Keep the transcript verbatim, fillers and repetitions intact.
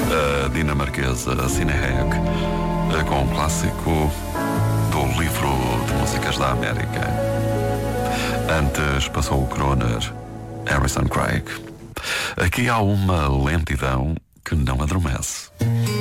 a dinamarquesa Sine Haag, com um clássico do livro de músicas da América. Antes passou o crooner Harrison Craig. Aqui há uma lentidão que não adormece.